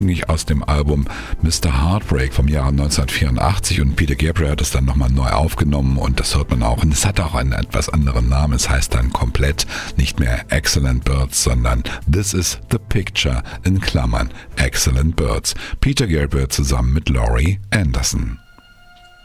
aus dem Album Mr. Heartbreak vom Jahre 1984 und Peter Gabriel hat es dann nochmal neu aufgenommen und das hört man auch. Und es hat auch einen etwas anderen Namen. Es heißt dann komplett nicht mehr Excellent Birds, sondern This is the Picture in Klammern Excellent Birds. Peter Gabriel zusammen mit Laurie Anderson.